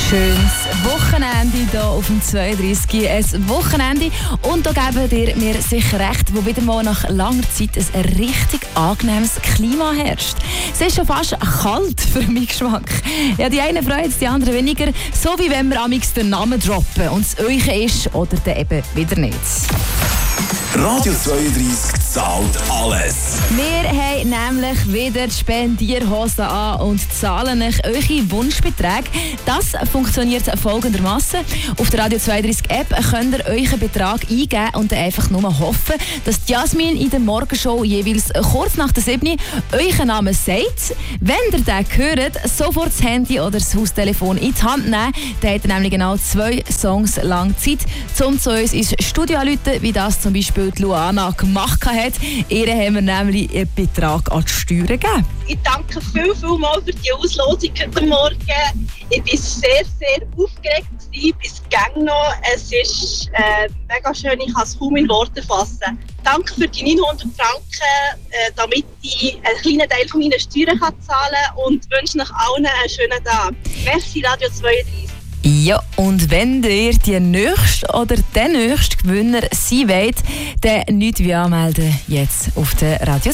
Schönes Wochenende hier auf dem 32. Ein Wochenende. Und da geben dir mir sicher recht, wo wieder mal nach langer Zeit ein richtig angenehmes Klima herrscht. Es ist schon fast kalt für meinen Geschmack. Ja, die einen freuen es, die anderen weniger. So wie wenn wir amix den Namen droppen und es euch ist oder dann eben wieder nicht. Radio 32 zahlt alles. Wir haben nämlich wieder die Spendierhosen an und zahlen euch eure Wunschbeträge. Das funktioniert folgendermaßen: Auf der Radio 32 App könnt ihr euren Betrag eingeben und dann einfach nur hoffen, dass Jasmin in der Morgenshow jeweils kurz nach der 7 euren Namen sagt. Wenn ihr den hört, sofort das Handy oder das Haustelefon in die Hand nehmen. Dann habt ihr nämlich genau 2 Songs lang Zeit, um zu uns ins Studio anzurufen, wie das zum Beispiel die Luana gemacht hat. Ihr haben wir nämlich einen Betrag an die Steuern gegeben. Ich danke vielmals für die Auslosung heute Morgen. Ich war sehr aufgeregt, bis gäng noch. Es ist mega schön, ich kann es kaum in Worte fassen. Danke für die 900 Franken, damit ich einen kleinen Teil von meinen Steuern zahlen kann und wünsche euch allen einen schönen Tag. Merci Radio 32. Ja, und wenn ihr die nächste oder den nächsten Gewinner sein wollt, dann nicht wie anmelden jetzt auf der Radio